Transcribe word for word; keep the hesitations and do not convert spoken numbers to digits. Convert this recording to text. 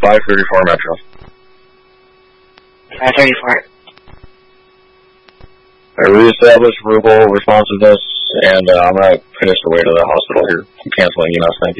five thirty-four Metro. five thirty-four. I reestablished verbal responsiveness, and uh, I'm going to finish the way to the hospital here. I'm canceling, you know, thank you.